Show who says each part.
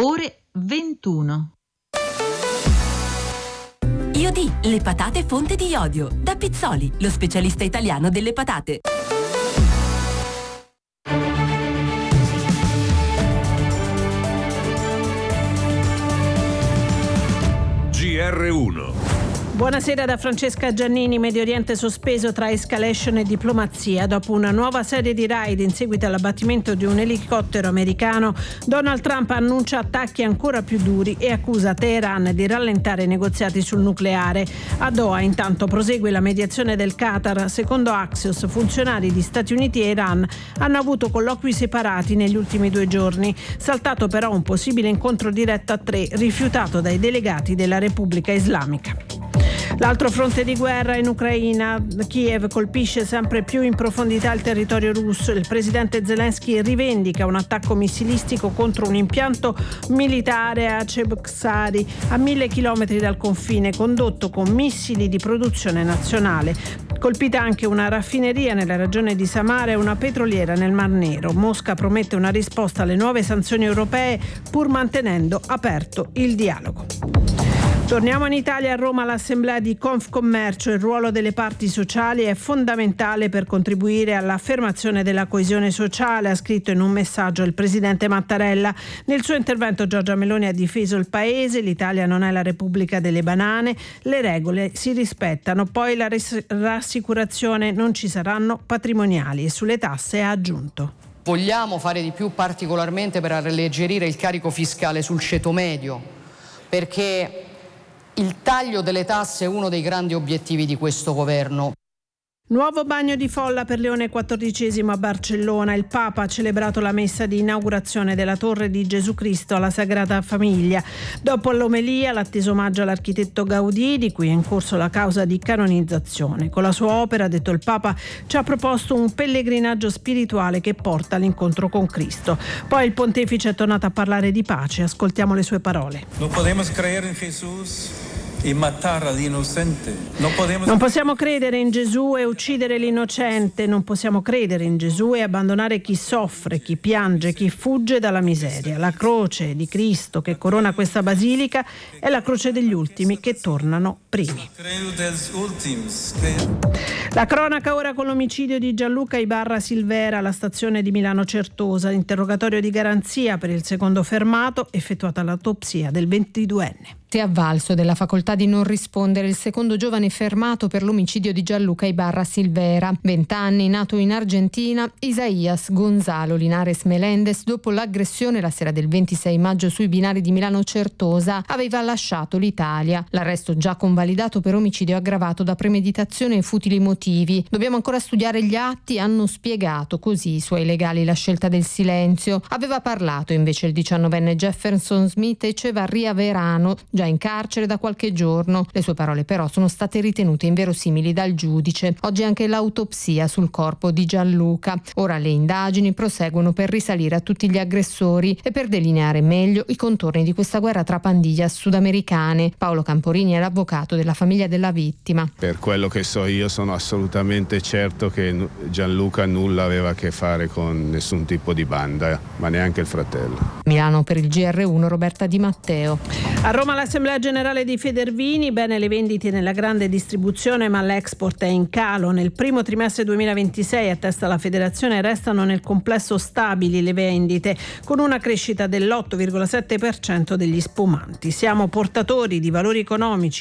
Speaker 1: ore 21.
Speaker 2: Iodi, le patate fonte di iodio. Da Pizzoli, lo specialista italiano delle patate.
Speaker 3: GR1.
Speaker 4: Buonasera da Francesca Giannini. Medio Oriente sospeso tra escalation e diplomazia. Dopo una nuova serie di raid in seguito all'abbattimento di un elicottero americano, Donald Trump annuncia attacchi ancora più duri e accusa Teheran di rallentare i negoziati sul nucleare. A Doha intanto prosegue la mediazione del Qatar. Secondo Axios, funzionari di Stati Uniti e Iran hanno avuto colloqui separati negli ultimi 2 giorni. Saltato però un possibile incontro diretto a 3, rifiutato dai delegati della Repubblica Islamica. L'altro fronte di guerra in Ucraina. Kiev colpisce sempre più in profondità il territorio russo. Il presidente Zelensky rivendica un attacco missilistico contro un impianto militare a Cheboksyari, a 1000 chilometri dal confine, condotto con missili di produzione nazionale. Colpita anche una raffineria nella regione di Samara e una petroliera nel Mar Nero. Mosca promette una risposta alle nuove sanzioni europee, pur mantenendo aperto il dialogo. Torniamo in Italia. A Roma l'assemblea di Confcommercio. Il ruolo delle parti sociali è fondamentale per contribuire all'affermazione della coesione sociale, ha scritto in un messaggio il presidente Mattarella. Nel suo intervento Giorgia Meloni ha difeso il paese. L'Italia non è la Repubblica delle banane, le regole si rispettano. Poi la rassicurazione: non ci saranno patrimoniali. E sulle tasse ha aggiunto:
Speaker 5: vogliamo fare di più, particolarmente per alleggerire il carico fiscale sul ceto medio, perché il taglio delle tasse è uno dei grandi obiettivi di questo governo.
Speaker 4: Nuovo bagno di folla per Leone XIV a Barcellona. Il Papa ha celebrato la messa di inaugurazione della Torre di Gesù Cristo alla Sagrada Famiglia. Dopo l'omelia, l'atteso omaggio all'architetto Gaudì, di cui è in corso la causa di canonizzazione. Con la sua opera, ha detto il Papa, ci ha proposto un pellegrinaggio spirituale che porta all'incontro con Cristo. Poi il pontefice è tornato a parlare di pace. Ascoltiamo le sue parole.
Speaker 6: Non podemos creer in Jesús e matare l'innocente.
Speaker 4: Non possiamo credere in Gesù e uccidere l'innocente. Non possiamo credere in Gesù e abbandonare chi soffre, chi piange, chi fugge dalla miseria. La croce di Cristo che corona questa basilica è la croce degli ultimi che tornano primi. La cronaca ora con l'omicidio di Gianluca Ibarra Silvera alla stazione di Milano Certosa. Interrogatorio di garanzia per il secondo fermato, effettuata l'autopsia del 22enne.
Speaker 7: Si è avvalso della facoltà di non rispondere il secondo giovane fermato per l'omicidio di Gianluca Ibarra Silvera. 20 anni, nato in Argentina, Isaías Gonzalo Linares Melendez, dopo l'aggressione la sera del 26 maggio sui binari di Milano Certosa, aveva lasciato l'Italia. L'arresto già convalidato per omicidio aggravato da premeditazione e futili motivi. Dobbiamo ancora studiare gli atti, hanno spiegato così i suoi legali la scelta del silenzio. Aveva parlato invece il 19enne Jefferson Smith Echevarria Verano, già in carcere da qualche giorno. Le sue parole però sono state ritenute inverosimili dal giudice. Oggi anche l'autopsia sul corpo di Gianluca. Ora le indagini proseguono per risalire a tutti gli aggressori e per delineare meglio i contorni di questa guerra tra pandillas sudamericane. Paolo Camporini è l'avvocato della famiglia della vittima.
Speaker 8: Per quello che so io sono assolutamente certo che Gianluca nulla aveva a che fare con nessun tipo di banda, ma neanche il fratello.
Speaker 7: Milano per il GR1, Roberta Di Matteo.
Speaker 4: A Roma l'Assemblea Generale di Federvini, bene le vendite nella grande distribuzione, ma l'export è in calo. Nel primo trimestre 2026, attesta la Federazione, restano nel complesso stabili le vendite, con una crescita dell'8,7% degli spumanti. Siamo portatori di valori economici